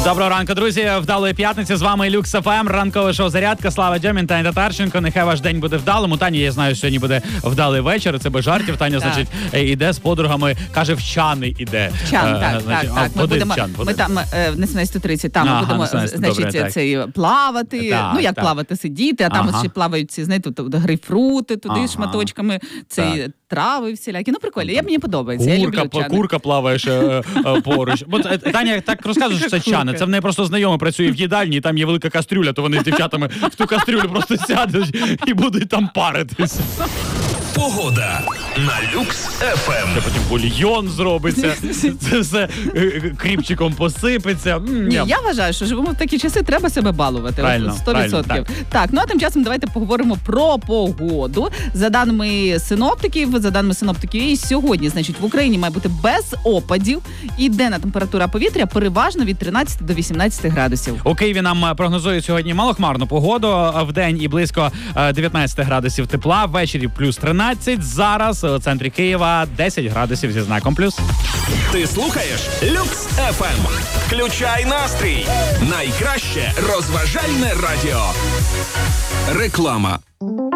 Доброго ранку, друзі. Вдалої п'ятниці. З вами Люкс ФМ. Ранкове шоу «Зарядка». Слава Дьомін, Таня Татарченко. Нехай ваш день буде вдалим. У Тані, я знаю, сьогодні буде вдалий вечір. Це без жартів. Таня, значить, іде з подругами. Каже, в Чани іде. В Чан, так. Ми будемо, ми там на 17:30, там ми будемо, значить, це плавати. Ну, як плавати, сидіти, а там ще плавають ці, знаєте, тут грейпфрути, туди шматочками, ці трави всілякі. Ну, прикольно. Мені подобається. Я люблю Чани. Курка плаває ще поруч. Бо Таня так розказує, що це Чани. Це в неї просто знайомий працює в їдальні, і там є велика кастрюля, то вони з дівчатами в ту кастрюлю просто сядуть і будуть там паритись. Погода на Люкс ФМ. Це потім бульйон зробиться, це все кріпчиком посипеться. Ні, я вважаю, що живемо в такі часи, треба себе балувати. Правильно, 100%. Так, ну а тим часом давайте поговоримо про погоду. За даними синоптиків, і сьогодні, значить, в Україні має бути без опадів. І денна температура повітря переважно від 13 до 18 градусів. У Києві нам прогнозують сьогодні малохмарну погоду. Вдень і близько 19 градусів тепла, ввечері плюс 13. Зараз у центрі Києва 10 градусів зі знаком плюс. Ти слухаєш Люкс ФМ. Включай настрій. Найкраще розважальне радіо. Реклама.